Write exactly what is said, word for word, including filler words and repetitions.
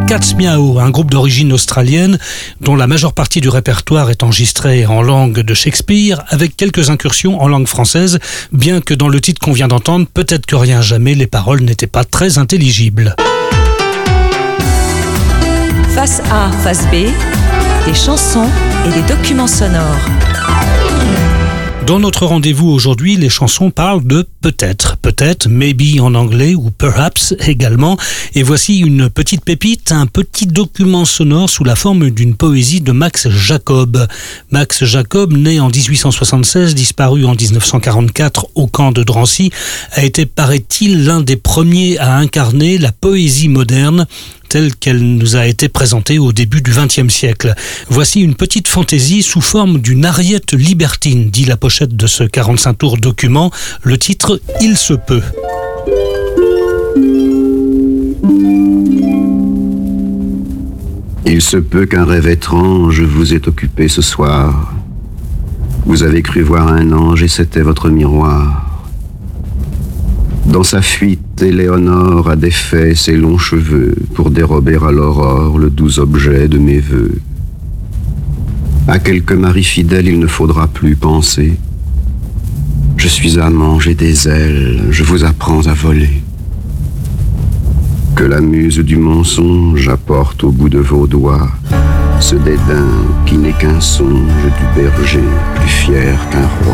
Cats Meow, un groupe d'origine australienne dont la majeure partie du répertoire est enregistrée en langue de Shakespeare, avec quelques incursions en langue française, bien que dans le titre qu'on vient d'entendre, peut-être que rien jamais, les paroles n'étaient pas très intelligibles. Face A, face B, des chansons et des documents sonores. Dans notre rendez-vous aujourd'hui, les chansons parlent de peut-être, peut-être, maybe en anglais ou perhaps également. Et voici une petite pépite, un petit document sonore sous la forme d'une poésie de Max Jacob. Max Jacob, né en dix-huit cent soixante-seize, disparu en dix-neuf cent quarante-quatre au camp de Drancy, a été, paraît-il, l'un des premiers à incarner la poésie moderne telle qu'elle nous a été présentée au début du vingtième siècle. Voici une petite fantaisie sous forme d'une ariette libertine, dit la pochette de ce quarante-cinq tours document, le titre « Il se peut ». Il se peut qu'un rêve étrange vous ait occupé ce soir. Vous avez cru voir un ange et c'était votre miroir. Dans sa fuite, Éléonore a défait ses longs cheveux pour dérober à l'aurore le doux objet de mes vœux. À quelque mari fidèle il ne faudra plus penser. Je suis amant, j'ai des ailes, je vous apprends à voler. Que la muse du mensonge apporte au bout de vos doigts ce dédain qui n'est qu'un songe du berger plus fier qu'un roi.